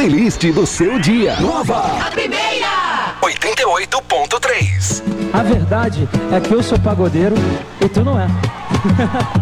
playlist do seu dia. Nova. A primeira. 88.3. A verdade é que eu sou pagodeiro e tu não é.